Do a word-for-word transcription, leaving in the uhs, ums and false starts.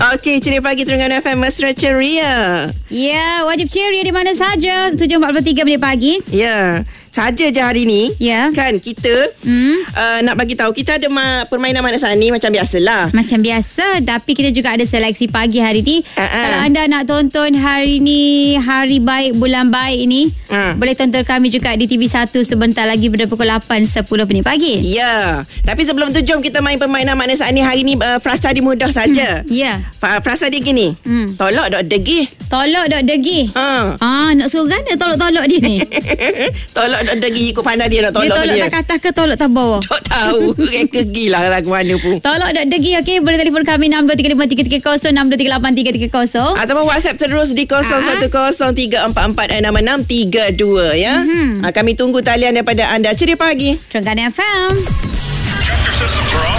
Okey, Ceria Pagi Terengganu F M mesra ceria. Ya, wajib ceria di mana saja. tujuh empat puluh tiga minit pagi. Ya, saja je hari ni. Ya. Kan kita Hmm. uh, nak bagi tahu kita ada ma- permainan Mak Sani macam biasalah. Macam biasa, tapi kita juga ada seleksi pagi hari ni. Uh-uh. Kalau anda nak tonton hari ni, hari baik, bulan baik ini, Uh. boleh tonton kami juga di T V satu sebentar lagi pada pukul lapan sepuluh minit pagi. Ya, tapi sebelum tu jom kita main permainan Mak Sani hari ni. uh, Frasa dia mudah saja. Ya. Fa- Frasa dia gini. Hmm. Tolok dok degih. Tolok dok degih. Ha. Ah, nak suruh gana tolok-tolok dia ni. Tolok dok degih ikut pandai dia nak Dia tolok tolok dia. tak kata ke tolok tak bawah? Tak tahu. Reka gila lagu mana pun. Tolok dok degih, okey. Boleh telefon kami enam dua tiga lima tiga tiga kosong enam dua tiga lapan tiga tiga kosong. Ataupun WhatsApp terus di kosong satu kosong tiga empat empat enam enam tiga dua ya. Mhm. Ha, kami tunggu talian daripada anda. Ceria Pagi Terengganu F M. Chapter systems are off.